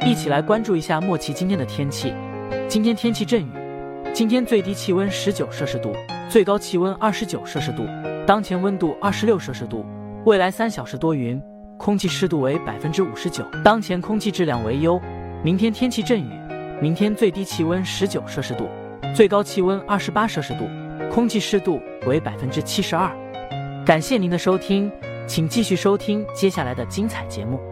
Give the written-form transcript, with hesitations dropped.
一起来关注一下莫奇今天的天气。今天天气阵雨，今天最低气温19摄氏度，最高气温29摄氏度，当前温度26摄氏度。未来3小时多云，空气湿度为59%，当前空气质量为优。明天天气阵雨，明天最低气温19摄氏度，最高气温28摄氏度，空气湿度为72%。感谢您的收听，请继续收听接下来的精彩节目。